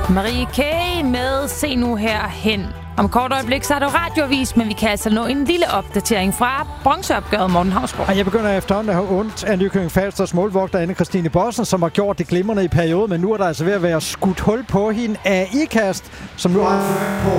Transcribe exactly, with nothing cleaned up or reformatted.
Marie K. med Se nu herhen. Om kort øjeblik, så er der radioavis, men vi kan altså nå en lille opdatering fra bronzeopgøret. Morten Hausgaard. Og jeg begynder efterhånden at have ondt af Nykøbing Falsters målvogter Anne Christine Bossen, som har gjort det glimrende i perioden, men nu er der altså ved at være skudt hul på hende af Ikast, som nu har